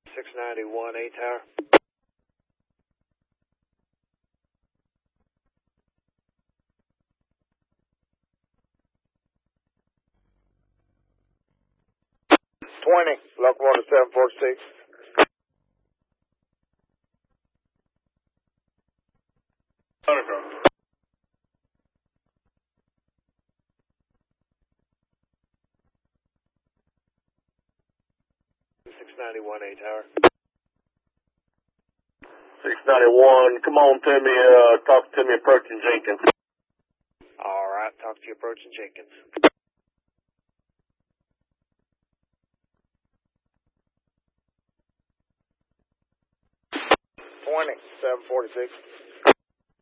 691 A Tower. Locomotive 746. Photograph. 691 A Tower. 691, come on to me, talk to me approaching Jenkins. Alright, talk to you approaching Jenkins. 746.